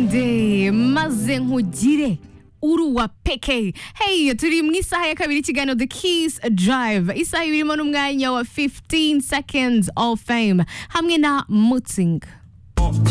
Nde maze nkugire uruwa peke. Hey, turi mu isaha ya kabiri ikiganiro The Kiss Drive. Isaha irimo n'umwanya wa 15 seconds of fame hamwe na Mutzing.